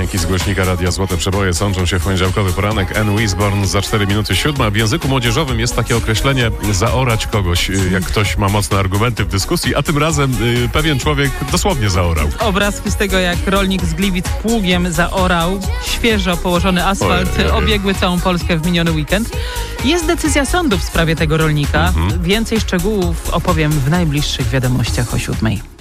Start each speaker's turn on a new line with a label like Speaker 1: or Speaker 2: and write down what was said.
Speaker 1: dźwięki z głośnika Radia Złote Przeboje sączą się w poniedziałkowy poranek. Anne Wisborn za 4 minuty 7. W języku młodzieżowym jest takie określenie zaorać kogoś, jak ktoś ma mocne argumenty w dyskusji, a tym razem pewien człowiek dosłownie zaorał.
Speaker 2: Obrazki z tego, jak rolnik z Gliwic pługiem zaorał świeżo położony asfalt, obiegły całą Polskę w miniony weekend. Jest decyzja sądu w sprawie tego rolnika. Więcej szczegółów opowiem w najbliższych wiadomościach o 7.